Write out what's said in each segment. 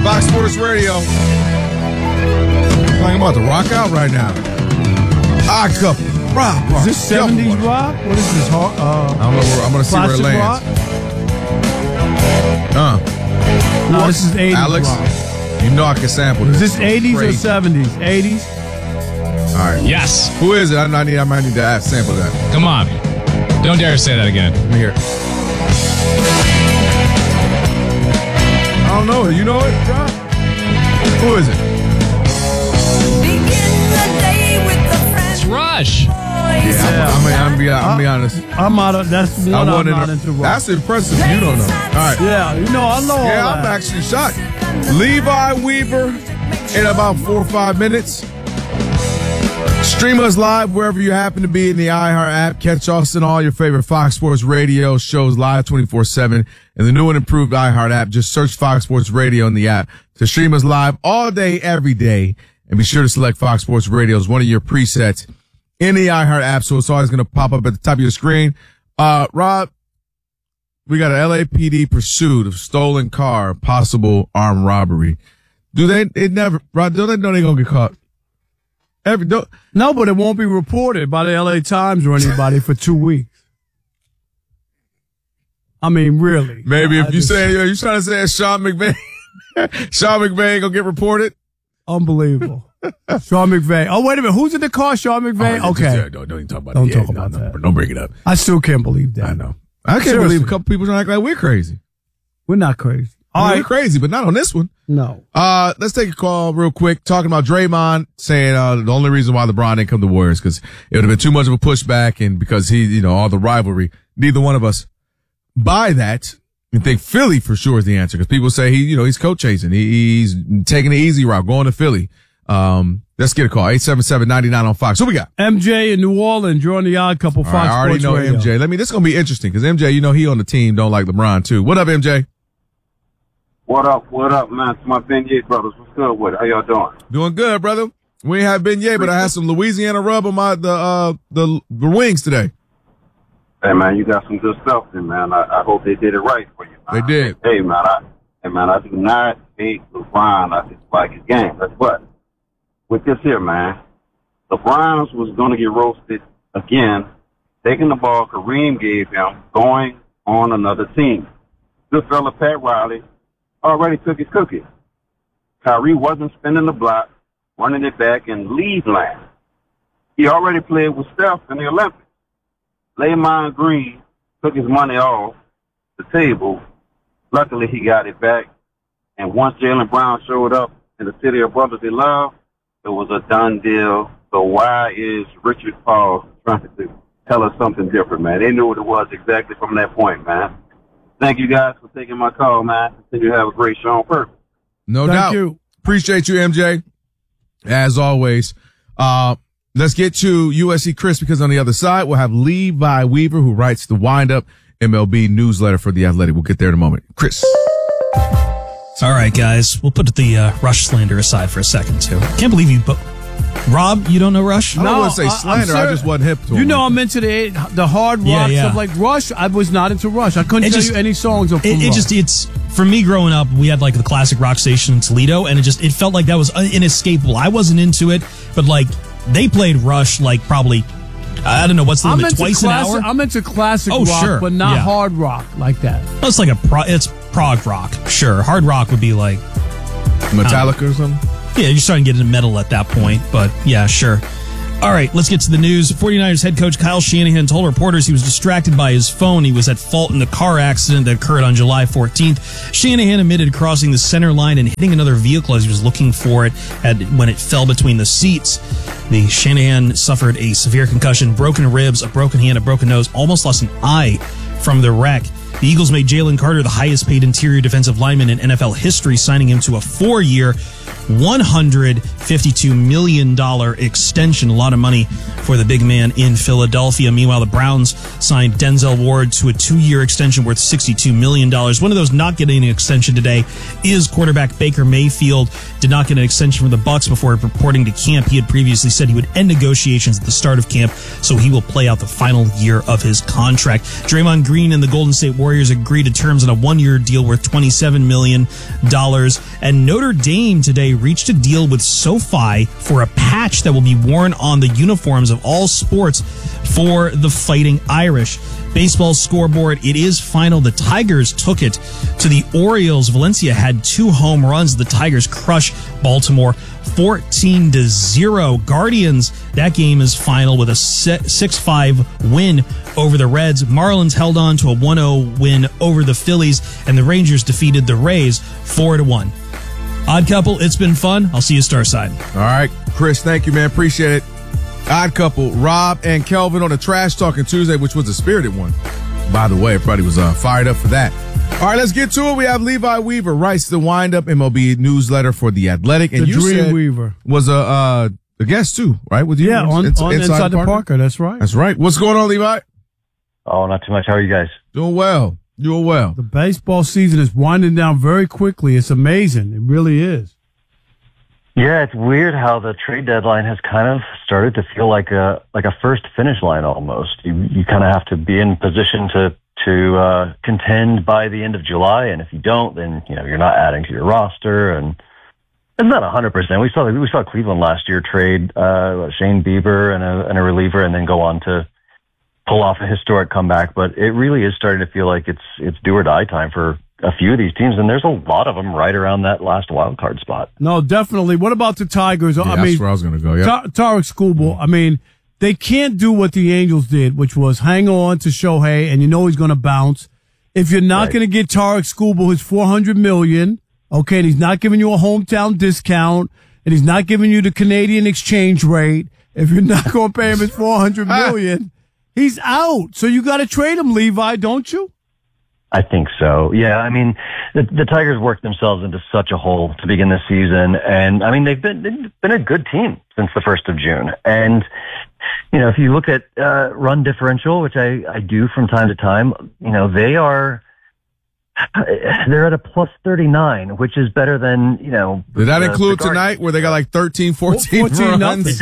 Fox Sports Radio. I'm about to rock out right now. Odd Couple. Rock. Is this 70s rock? What is this? I don't know. I'm going to see where it lands. No, this is 80s Alex, rock. you know I can sample this. Is this 80s or 70s? 80s? All right. Yes. Who is it? I might need to sample that. Come on. Don't dare say that again. Let me hear it. I don't know. You know it, John? Who is it? It's Rush. I'm be honest. I'm out of. That's one I'm not into rock. That's impressive. You don't know. All right. Yeah, I know all I'm that. actually shocked. Levi Weaver in about 4 or 5 minutes. Stream us live wherever you happen to be in the iHeart app. Catch us in all your favorite Fox Sports Radio shows live 24/7 in the new and improved iHeart app. Just search Fox Sports Radio in the app to stream us live all day, every day. And be sure to select Fox Sports Radio as one of your presets in the iHeart app, so it's always going to pop up at the top of your screen. Rob, we got an LAPD pursuit of stolen car, possible armed robbery. Rob, don't they know they're going to get caught? No, but it won't be reported by the LA Times or anybody for 2 weeks. I mean, really. Maybe if you say, you're trying to say Sean McVay, Sean McVay going to get reported? Unbelievable. Sean McVay. Oh, wait a minute. Who's in the car? Sean McVay? Okay. Don't even talk about Don't it. talk about that. Don't bring it up. I still can't believe that. I know. I can't believe a couple people trying to act like we're crazy. We're not crazy. We're crazy, but not on this one. No. Let's take a call real quick. Talking about Draymond saying the only reason why LeBron didn't come to Warriors because it would have been too much of a pushback and because he, all the rivalry. Neither one of us buy that. You think Philly for sure is the answer because people say he's coach chasing. He's taking the easy route, going to Philly. Let's get a call. 877-99 on Fox. Who we got? MJ in New Orleans. You're on the Odd Couple Fox Sports I already know Radio. MJ. This is going to be interesting because MJ, he on the team, don't like LeBron too. What up, MJ? What up, man? It's my Beignet brothers. What's good with it? How y'all doing? Doing good, brother. We ain't have Beignet, but I had some Louisiana rub on the wings today. Hey, man, you got some good stuff then, man. I hope they did it right for you, man. They did. Hey, man, I do not hate LeBron. I just like his game. That's what. With this here, man, the Browns was going to get roasted again, taking the ball Kareem gave him, going on another team. Good fella Pat Riley already took his cookie. Kyrie wasn't spinning the block, running it back in lead land. He already played with Steph in the Olympics. Draymond Green took his money off the table. Luckily, he got it back. And once Jaylen Brown showed up in the city of brotherly love, it was a done deal. So why is Richard Paul trying to tell us something different, man? They knew what it was exactly from that point, man. Thank you guys for taking my call, man. Continue to have a great show on purpose. No doubt. Thank you. Appreciate you, MJ. As always. Let's get to USC Chris because on the other side, we'll have Levi Weaver, who writes the Wind Up MLB newsletter for The Athletic. We'll get there in a moment. Chris. All right, guys. We'll put the Rush slander aside for a second, too. Can't believe you, but Rob, you don't know Rush? I don't want to say slander. I just wasn't hip to him. I'm into the hard rock stuff like Rush. I was not into Rush. I couldn't tell you any songs of Rush. It's for me growing up, we had like the classic rock station in Toledo, and it felt like that was inescapable. I wasn't into it, but like they played Rush like probably, I don't know, what's the limit, twice an hour? I'm into classic rock, sure. but not hard rock like that. Well, it's like it's prog rock. Sure. Hard rock would be like Metallica or something? Yeah, you're starting to get into metal at that point, but yeah, sure. All right, let's get to the news. 49ers head coach Kyle Shanahan told reporters he was distracted by his phone. He was at fault in the car accident that occurred on July 14th. Shanahan admitted crossing the center line and hitting another vehicle as he was looking for it when it fell between the seats. The Shanahan suffered a severe concussion, broken ribs, a broken hand, a broken nose, almost lost an eye from the wreck. The Eagles made Jalen Carter the highest paid interior defensive lineman in NFL history, signing him to a 4-year, $152 million extension. A lot of money for the big man in Philadelphia. Meanwhile, the Browns signed Denzel Ward to a 2-year extension worth $62 million. One of those not getting an extension today is quarterback Baker Mayfield. Did not get an extension from the Bucs before reporting to camp. He had previously said he would end negotiations at the start of camp, so he will play out the final year of his contract. Draymond Green and the Golden State Warriors agreed to terms on a 1-year deal worth $27 million. And Notre Dame today reached a deal with SoFi for a patch that will be worn on the uniforms of all sports for the Fighting Irish. Baseball scoreboard, it is final. The Tigers took it to the Orioles. Valencia had 2 home runs. The Tigers crushed Baltimore 14-0. Guardians, that game is final with a 6-5 win over the Reds. Marlins held on to a 1-0 win over the Phillies, and the Rangers defeated the Rays 4-1. Odd Couple, it's been fun. I'll see you Starside. All right, Chris, thank you, man. Appreciate it. Odd Couple, Rob and Kelvin on a Trash Talking Tuesday, which was a spirited one. By the way, everybody was fired up for that. All right, let's get to it. We have Levi Weaver, writes the Wind-Up MLB newsletter for The Athletic. And the you Dream said Weaver was a guest, too, right? With you? Yeah, on Inside the Parker. That's right. That's right. What's going on, Levi? Oh, not too much. How are you guys? Doing well. Doing well. The baseball season is winding down very quickly. It's amazing. It really is. Yeah, it's weird how the trade deadline has kind of started to feel like a first finish line almost. You kind of have to be in position to contend by the end of July, and if you don't, then you're not adding to your roster, and it's not 100%. We saw Cleveland last year trade Shane Bieber and a reliever, and then go on to pull off a historic comeback. But it really is starting to feel like it's do or die time for a few of these teams, and there's a lot of them right around that last wild card spot. No, definitely. What about the Tigers? Yeah, that's where I was going to go. Yeah, Tarek Skubal. I mean, they can't do what the Angels did, which was hang on to Shohei, and he's going to bounce. If you're not going to get Tarek Skubal his $400 million, okay, and he's not giving you a hometown discount, and he's not giving you the Canadian exchange rate, if you're not going to pay him his $400 million, he's out. So you got to trade him, Levi, don't you? I think so. Yeah, I mean, the Tigers worked themselves into such a hole to begin this season, and I mean they've been a good team since the 1st of June. And if you look at run differential, which I do from time to time, they're at a plus 39, which is better than Did that include tonight where they got like 13, 14 runs?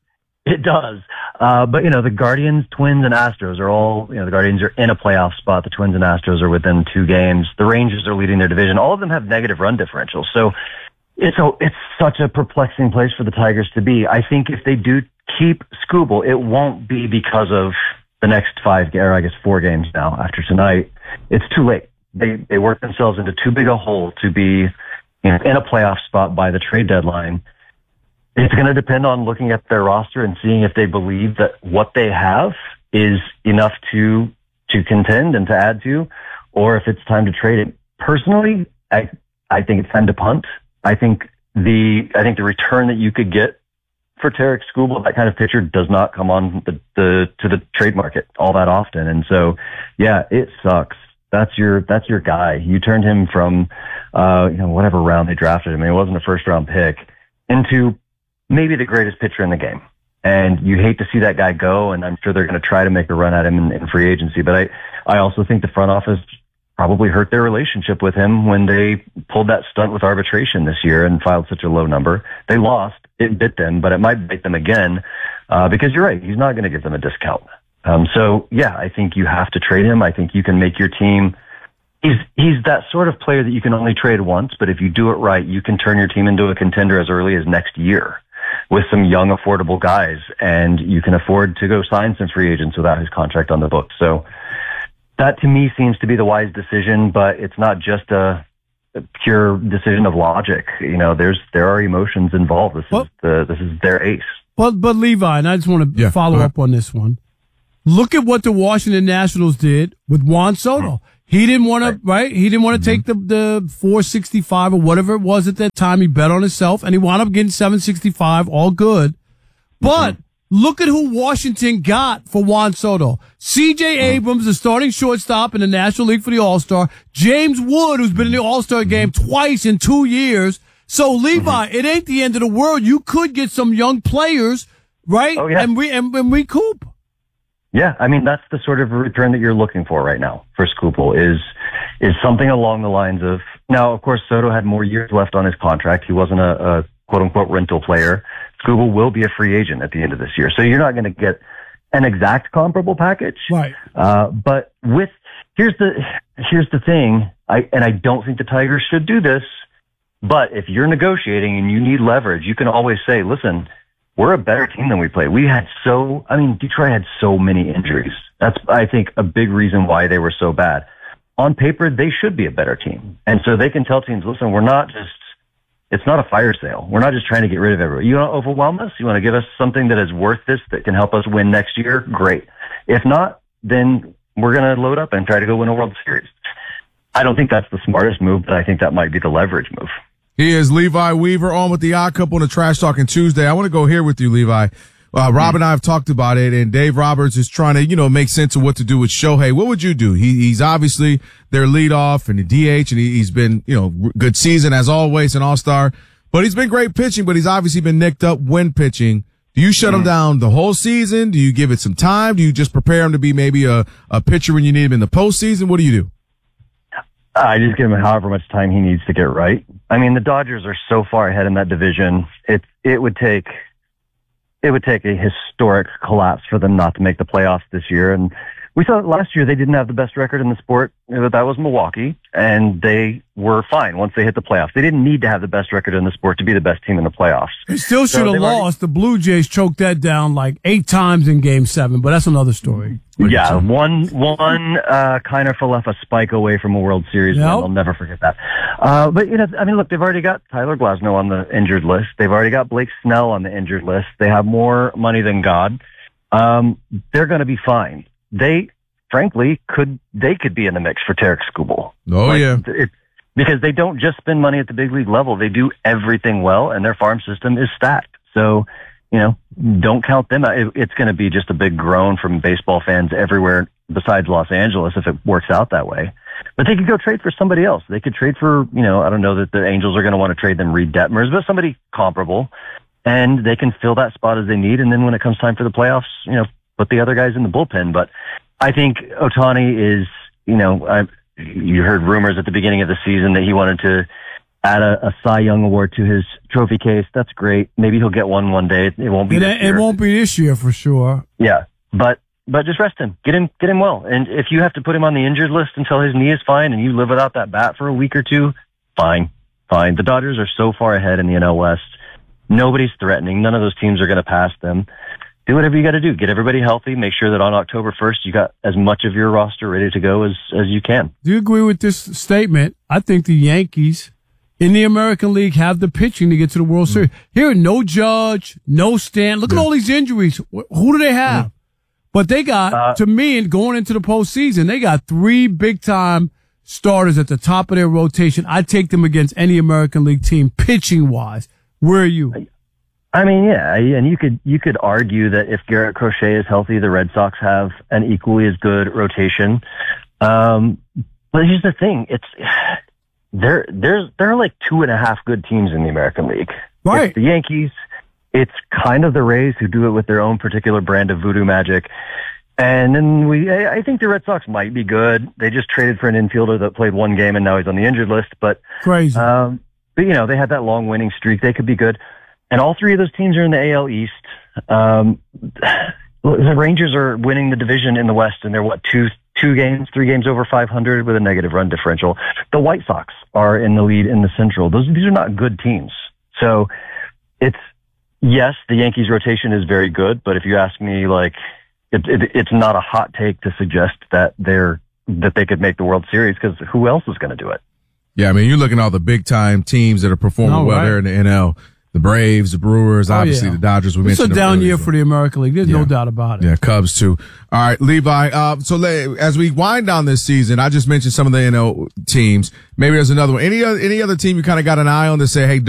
It does. But the Guardians, Twins, and Astros are all, the Guardians are in a playoff spot. The Twins and Astros are within 2 games. The Rangers are leading their division. All of them have negative run differentials. So it's such a perplexing place for the Tigers to be. I think if they do keep Skubal, it won't be because of the next 4 games now after tonight. It's too late. They worked themselves into too big a hole to be in a playoff spot by the trade deadline. It's going to depend on looking at their roster and seeing if they believe that what they have is enough to contend and to add to, or if it's time to trade it. Personally, I think it's time to punt. I think the return that you could get for Tarek Skubal, that kind of pitcher, does not come on to the trade market all that often. And so, yeah, it sucks. That's your guy. You turned him from whatever round they drafted him. I mean, it wasn't a first round pick, into maybe the greatest pitcher in the game. And you hate to see that guy go, and I'm sure they're going to try to make a run at him in free agency. But I also think the front office probably hurt their relationship with him when they pulled that stunt with arbitration this year and filed such a low number. They lost. It bit them, but it might bite them again because you're right. He's not going to give them a discount. So, yeah, I think you have to trade him. I think you can make your team. He's that sort of player that you can only trade once, but if you do it right, you can turn your team into a contender as early as next year with some young, affordable guys, and you can afford to go sign some free agents without his contract on the books. So that, to me, seems to be the wise decision, but it's not just a pure decision of logic. There are emotions involved. This is their ace. But Levi, and I just want to follow up on this one. Look at what the Washington Nationals did with Juan Soto. He didn't want to, right? He didn't want to take the 465 or whatever it was at that time. He bet on himself, and he wound up getting 765, all good. But look at who Washington got for Juan Soto. C.J. Abrams, the starting shortstop in the National League for the All-Star. James Wood, who's been in the All-Star game twice in 2 years. So, Levi, it ain't the end of the world. You could get some young players, right? Oh, yeah. And recoup. Yeah, I mean, that's the sort of return that you're looking for right now for Skubal is something along the lines of, now, of course, Soto had more years left on his contract. He wasn't a quote-unquote rental player. Skubal will be a free agent at the end of this year. So you're not going to get an exact comparable package. Right. But here's the thing, I don't think the Tigers should do this, but if you're negotiating and you need leverage, you can always say, listen, we're a better team than we played. Detroit had so many injuries. That's, I think, a big reason why they were so bad. On paper, they should be a better team. And so they can tell teams, listen, it's not a fire sale. We're not just trying to get rid of everybody. You want to overwhelm us? You want to give us something that is worth this, that can help us win next year? Great. If not, then we're going to load up and try to go win a World Series. I don't think that's the smartest move, but I think that might be the leverage move. He is Levi Weaver on with the Odd Couple on the Trash Talking Tuesday. I want to go here with you, Levi. Rob and I have talked about it, and Dave Roberts is trying to, make sense of what to do with Shohei. What would you do? He's obviously their leadoff and the DH, and he's been, good season as always, an all-star. But he's been great pitching, but he's obviously been nicked up when pitching. Do you shut him down the whole season? Do you give it some time? Do you just prepare him to be maybe a pitcher when you need him in the postseason? What do you do? I just give him however much time he needs to get right. I mean, the Dodgers are so far ahead in that division. It would take a historic collapse for them not to make the playoffs this year. And we saw last year they didn't have the best record in the sport. That was Milwaukee, and they were fine once they hit the playoffs. They didn't need to have the best record in the sport to be the best team in the playoffs. They still should have lost. The Blue Jays choked that down like 8 times in Game 7, but that's another story. Yeah, one Kiner left a spike away from a World Series. Yep. I'll never forget that. But look, they've already got Tyler Glasnow on the injured list. They've already got Blake Snell on the injured list. They have more money than God. They're going to be fine. They, frankly, could be in the mix for Tarik Skubal. Oh, yeah. Because they don't just spend money at the big league level. They do everything well, and their farm system is stacked. So, don't count them out. It's going to be just a big groan from baseball fans everywhere besides Los Angeles if it works out that way. But they could go trade for somebody else. They could trade for, I don't know that the Angels are going to want to trade them Reed Detmers, but somebody comparable. And they can fill that spot as they need. And then when it comes time for the playoffs, put the other guys in the bullpen. But I think Ohtani is, you heard rumors at the beginning of the season that he wanted to add a Cy Young award to his trophy case. That's great. Maybe he'll get one day. It won't be this year. It won't be this year for sure. Yeah. But just rest him. Get him well. And if you have to put him on the injured list until his knee is fine and you live without that bat for a week or two, fine. The Dodgers are so far ahead in the NL West. Nobody's threatening. None of those teams are going to pass them. Do whatever you got to do. Get everybody healthy. Make sure that on October 1st, you got as much of your roster ready to go as you can. Do you agree with this statement? I think the Yankees in the American League have the pitching to get to the World Series. Here, no Judge, no Stanton. Look at all these injuries. Who do they have? But they got, to me, and going into the postseason, they got 3 big-time starters at the top of their rotation. I'd take them against any American League team, pitching-wise. Where are you? I mean, yeah, and you could argue that if Garrett Crochet is healthy, the Red Sox have an equally as good rotation. But here's the thing: there are like 2.5 good teams in the American League. Right. It's the Yankees. It's kind of the Rays who do it with their own particular brand of voodoo magic. And then I think the Red Sox might be good. They just traded for an infielder that played 1 game and now he's on the injured list. But crazy. But they had that long winning streak. They could be good. And all 3 of those teams are in the AL East. The Rangers are winning the division in the West, and they're 3 games over 500 with a negative run differential. The White Sox are in the lead in the Central. These are not good teams. So yes, the Yankees rotation is very good, but if you ask me, it's not a hot take to suggest that they could make the World Series, because who else is going to do it? Yeah, I mean, you're looking at all the big-time teams that are performing well there in the NL. The Braves, the Brewers, obviously the Dodgers. It's a down year for the American League. There's no doubt about it. Yeah, Cubs too. All right, Levi. So as we wind down this season, I just mentioned some of the NL teams. Maybe there's another one. Any other team you kind of got an eye on to say, hey,